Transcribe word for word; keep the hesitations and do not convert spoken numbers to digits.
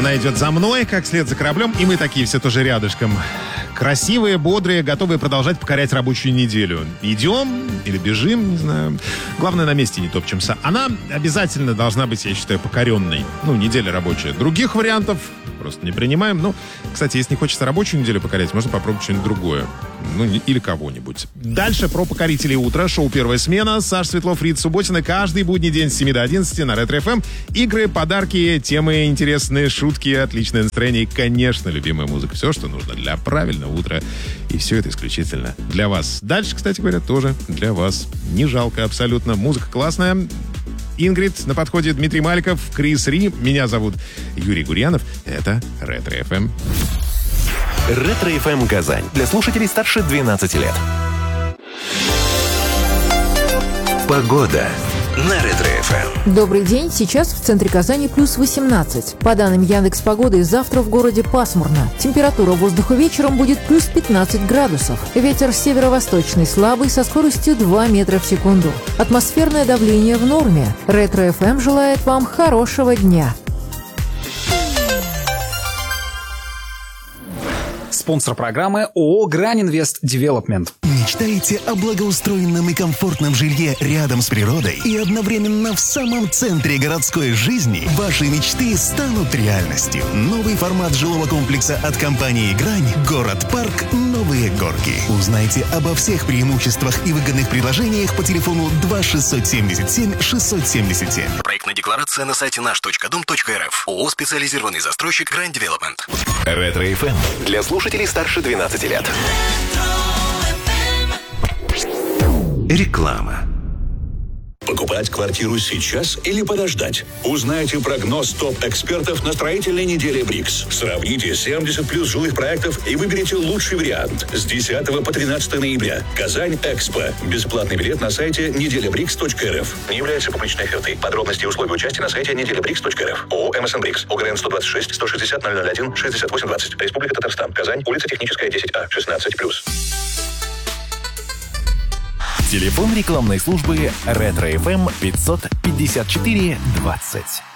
Она идет за мной, как след за кораблем, и мы такие все тоже рядышком. Красивые, бодрые, готовые продолжать покорять рабочую неделю. Идем или бежим, не знаю. Главное, на месте не топчемся. Она обязательно должна быть, я считаю, покоренной. Ну, неделя рабочая. Других вариантов просто не принимаем. Ну, кстати, если не хочется рабочую неделю покорять, можно попробовать что-нибудь другое. Ну, или кого-нибудь. Дальше про покорителей утра. Шоу «Первая смена». Саша Светлов, Рита Субботина. Каждый будний день с семи до одиннадцати на Ретро эф эм. Игры, подарки, темы интересные, шутки, отличное настроение и, конечно, любимая музыка. Все, что нужно для правильного утра. И все это исключительно для вас. Дальше, кстати говоря, тоже для вас. Не жалко абсолютно. Музыка классная. Ингрид на подходе, Дмитрий Маликов, Крис Ри. Меня зовут Юрий Гурьянов. Это Ретро эф эм. Ретро эф эм Казань. Для слушателей старше двенадцати лет. Погода на Ретро эф эм. Добрый день. Сейчас в центре Казани плюс восемнадцать. По данным Яндекс.Погоды, завтра в городе пасмурно. Температура воздуха вечером будет плюс пятнадцать градусов. Ветер северо-восточный слабый со скоростью два метра в секунду. Атмосферное давление в норме. Ретро эф эм желает вам хорошего дня. Спонсор программы ООО «Грань Инвест Девелопмент». Мечтаете о благоустроенном и комфортном жилье рядом с природой и одновременно в самом центре городской жизни? Ваши мечты станут реальностью. Новый формат жилого комплекса от компании «Грань» «Город-парк. Новые горки». Узнайте обо всех преимуществах и выгодных предложениях по телефону два шестьсот семьдесят семь шестьсот семьдесят семь. Проектная декларация на сайте наш точка дом точка эр эф. ООО «Специализированный застройщик Грань Девелопмент». Ретро эф эм. Для слушателей старше двенадцати лет. Реклама. Покупать квартиру сейчас или подождать? Узнайте прогноз топ-экспертов на строительной неделе БРИКС. Сравните семьдесят плюс жилых проектов и выберите лучший вариант. С десятого по тринадцатое ноября. Казань Экспо. Бесплатный билет на сайте неделя брикс точка эр эф. Не является публичной офертой. Подробности и условия участия на сайте неделя брикс точка эр эф. ООО «МСН Брикс». ОГРН сто двадцать шесть сто шестьдесят ноль ноль один шестьдесят восемь двадцать. Республика Татарстан. Казань. Улица Техническая, десять А. шестнадцать плюс. Телефон рекламной службы «Ретро эф эм» пятьсот пятьдесят четыре двадцать.